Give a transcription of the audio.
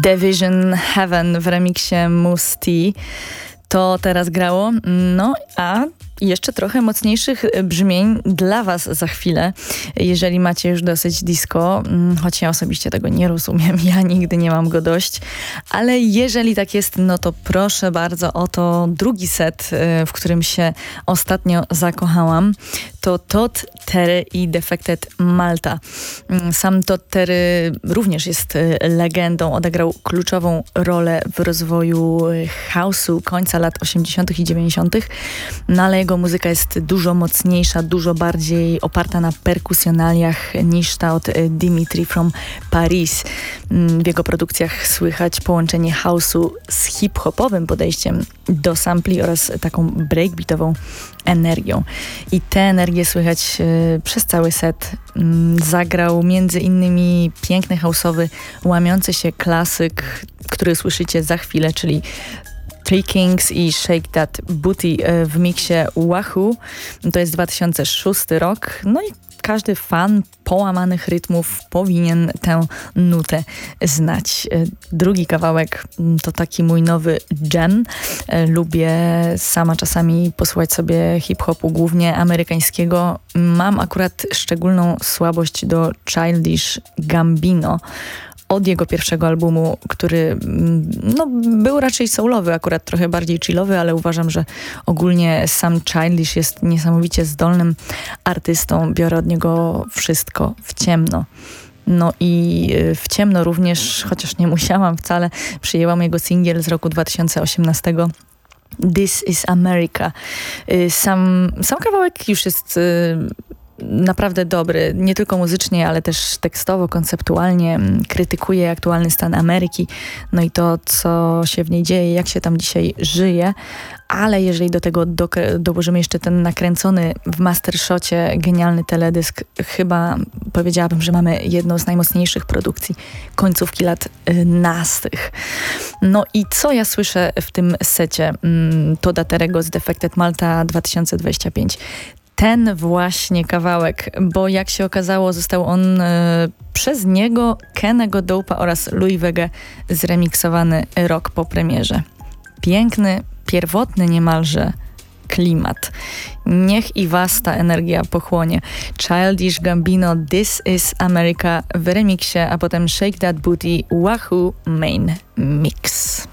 Division Heaven w remiksie Mousse T. To teraz grało. No, a jeszcze trochę mocniejszych brzmień dla was za chwilę, jeżeli macie już dosyć disco, choć ja osobiście tego nie rozumiem, ja nigdy nie mam go dość, ale jeżeli tak jest, no to proszę bardzo, oto drugi set, w którym się ostatnio zakochałam, to Todd Terry i Defected Malta. Sam Todd Terry również jest legendą, odegrał kluczową rolę w rozwoju house'u końca lat 80. i 90., no ale jego muzyka jest dużo mocniejsza, dużo bardziej oparta na perkusjonaliach niż ta od Dimitri from Paris. W jego produkcjach słychać połączenie house'u z hip-hopowym podejściem do sampli oraz taką breakbeatową energią. I tę energię słychać przez cały set. Zagrał między innymi piękny house'owy, łamiący się klasyk, który słyszycie za chwilę, czyli Three Kings i Shake That Booty w miksie Wahoo. To jest 2006 rok. No i każdy fan połamanych rytmów powinien tę nutę znać. Drugi kawałek to taki mój nowy jam. Lubię sama czasami posłuchać sobie hip-hopu, głównie amerykańskiego. Mam akurat szczególną słabość do Childish Gambino. Od jego pierwszego albumu, który no, był raczej soulowy, akurat trochę bardziej chillowy, ale uważam, że ogólnie sam Childish jest niesamowicie zdolnym artystą. Biorę od niego wszystko w ciemno. No i w ciemno również, chociaż nie musiałam wcale, przyjęłam jego singiel z roku 2018. This is America. Sam kawałek już jest naprawdę dobry, nie tylko muzycznie, ale też tekstowo, konceptualnie. Krytykuje aktualny stan Ameryki, no i to, co się w niej dzieje, jak się tam dzisiaj żyje, ale jeżeli do tego dołożymy jeszcze ten nakręcony w Mastershocie genialny teledysk, chyba powiedziałabym, że mamy jedną z najmocniejszych produkcji końcówki lat nastych. No i co ja słyszę w tym secie Todda Terry'ego z Defected Malta 2025? Ten właśnie kawałek, bo jak się okazało, został on przez niego, Kennego Dope'a oraz Louis Vegę zremiksowany rok po premierze. Piękny, pierwotny niemalże klimat. Niech i was ta energia pochłonie. Childish Gambino, This is America w remiksie, a potem Shake That Booty, Wahoo Main Mix.